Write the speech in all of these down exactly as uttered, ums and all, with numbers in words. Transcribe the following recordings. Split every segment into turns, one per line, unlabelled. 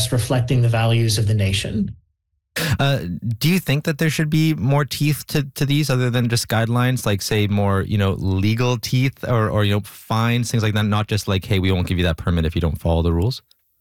best reflecting the values of the nation.
Uh, do you think that there should be more teeth to, to these other than just guidelines, like say more, you know, legal teeth or, or, you know, fines, things like that, not just like, hey, we won't give you that permit if you don't follow the rules?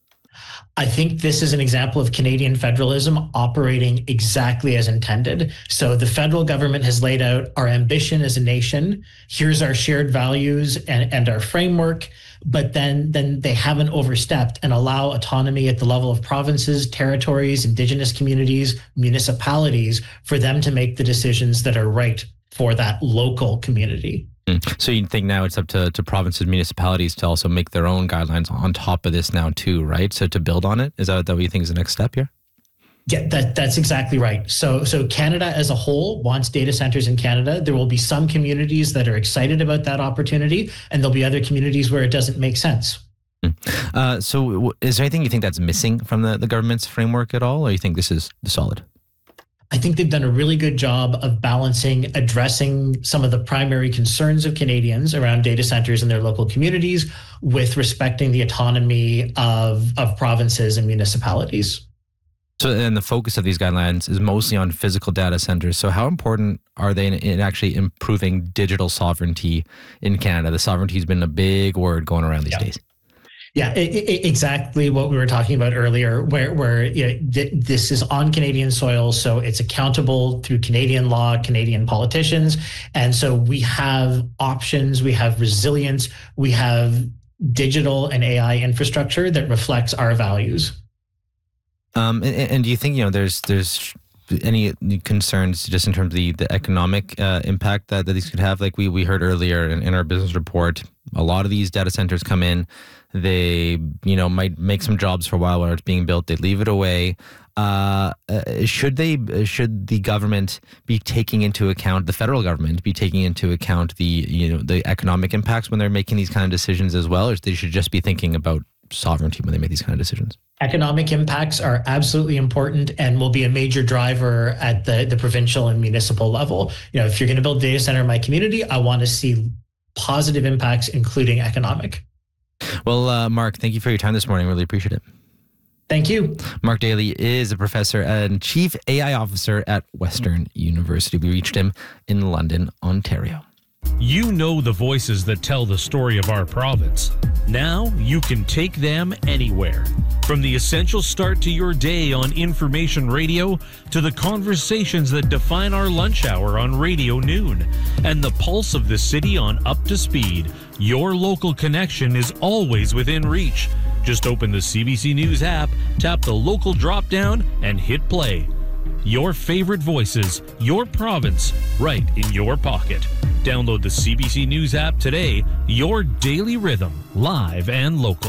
I think this is an example of Canadian federalism operating exactly as intended. So the federal government has laid out our ambition as a nation. Here's our shared values and, and our framework. But then, then they haven't overstepped and allow autonomy at the level of provinces, territories, Indigenous communities, municipalities for them to make the decisions that are right for that local community.
So you think now it's up to, to provinces, municipalities to also make their own guidelines on top of this now too, right? So to build on it, is that, that what you think is the next step here?
Yeah, that, that's exactly right. So, so Canada as a whole wants data centers in Canada. There will be some communities that are excited about that opportunity, and there'll be other communities where it doesn't make sense.
Uh, so is there anything you think that's missing from the, the government's framework at all, or you think this is solid?
I think they've done a really good job of balancing, addressing some of the primary concerns of Canadians around data centers in their local communities with respecting the autonomy of, of provinces and municipalities.
So, and the focus of these guidelines is mostly on physical data centers. So how important are they in, in actually improving digital sovereignty in Canada? The sovereignty has been a big word going around these
yeah.
days.
Yeah, it, it, exactly what we were talking about earlier, where, where you know, th- this is on Canadian soil, so it's accountable through Canadian law, Canadian politicians. And so we have options, we have resilience, we have digital and A I infrastructure that reflects our values.
Um, and, and do you think, you know, there's there's any concerns just in terms of the, the economic uh, impact that, that these could have? Like we, we heard earlier in, in our business report, a lot of these data centers come in, they, you know, might make some jobs for a while while it's being built, they leave it away. Uh, should they, should the government be taking into account, the federal government be taking into account the, you know, the economic impacts when they're making these kind of decisions as well, or they should just be thinking about sovereignty when they make these kind of decisions?
Economic impacts are absolutely important and will be a major driver at the, the provincial and municipal level. You know, if you're going to build a data center in my community, I want to see positive impacts, including economic.
Well, uh, Mark, thank you for your time this morning. Really appreciate it.
Thank you.
Mark Daly is a professor and chief A I officer at Western University. We reached him in London, Ontario.
You know the voices that tell the story of our province. Now you can take them anywhere. From the essential start to your day on Information Radio to the conversations that define our lunch hour on Radio Noon and the pulse of the city on Up to Speed, your local connection is always within reach. Just open the C B C News app, tap the local drop-down, and hit play. Your favorite voices, your province, right in your pocket. Download the C B C News app today. Your daily rhythm, live and local.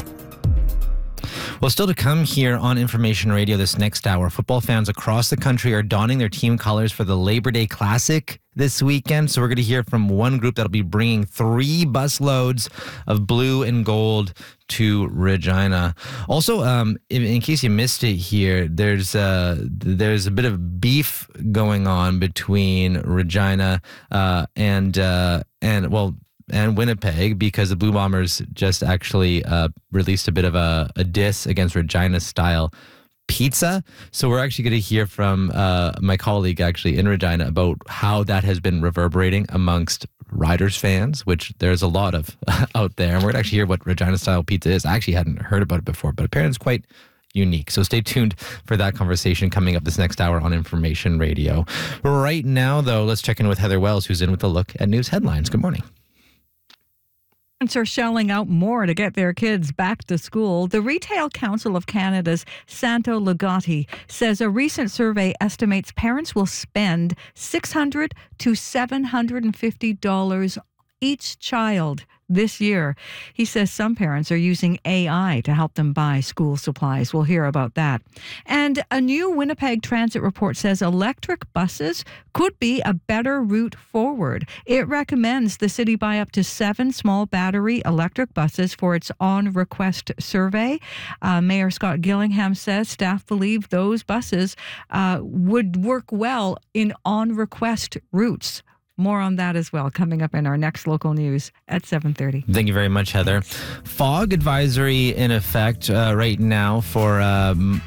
Well, still to come here on Information Radio this next hour, football fans across the country are donning their team colors for the Labor Day Classic this weekend. So we're going to hear from one group that'll be bringing three bus loads of blue and gold to Regina. Also, um, in, in case you missed it here, there's uh, there's a bit of beef going on between Regina uh, and uh, and well. and Winnipeg, because the Blue Bombers just actually uh, released a bit of a, a diss against Regina-style pizza. So we're actually going to hear from uh, my colleague actually in Regina about how that has been reverberating amongst Riders fans, which there's a lot of out there. And we're going to actually hear what Regina-style pizza is. I actually hadn't heard about it before, but apparently it's quite unique. So stay tuned for that conversation coming up this next hour on Information Radio. Right now, though, let's check in with Heather Wells, who's in with a look at news headlines. Good morning.
Parents are shelling out more to get their kids back to school. The Retail Council of Canada's Santo Lugatti says a recent survey estimates parents will spend six hundred to seven hundred fifty dollars each child this year. He says some parents are using A I to help them buy school supplies. We'll hear about that. And a new Winnipeg transit report says electric buses could be a better route forward. It recommends the city buy up to seven small battery electric buses for its on-request survey. Uh, Mayor Scott Gillingham says staff believe those buses uh, would work well in on-request routes. More on that as well coming up in our next local news at seven thirty.
Thank you very much, Heather. Fog advisory in effect uh, right now for um,